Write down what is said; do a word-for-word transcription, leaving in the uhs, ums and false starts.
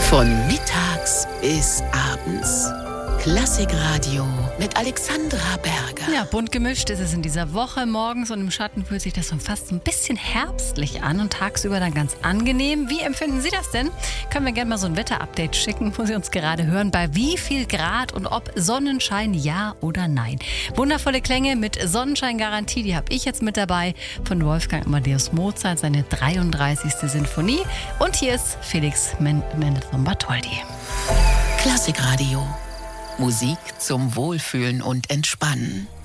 Von mittags bis abends. Klassikradio mit Alexandra Berger. Ja, bunt gemischt ist es in dieser Woche. Morgens und im Schatten fühlt sich das schon fast ein bisschen herbstlich an und tagsüber dann ganz angenehm. Wie empfinden Sie das denn? Können wir gerne mal so ein Wetterupdate schicken, wo Sie uns gerade hören, bei wie viel Grad und ob Sonnenschein ja oder nein. Wundervolle Klänge mit Sonnenscheingarantie, die habe ich jetzt mit dabei von Wolfgang Amadeus Mozart, seine dreiunddreißigste Sinfonie. Und hier ist Felix Mendelssohn-Bartholdy. Klassikradio. Musik zum Wohlfühlen und Entspannen.